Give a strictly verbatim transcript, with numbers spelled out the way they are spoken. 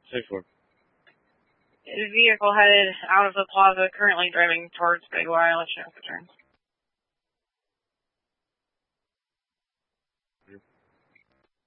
Say four. Vehicle headed out of the plaza, currently driving towards Big Y. Let's check the turns.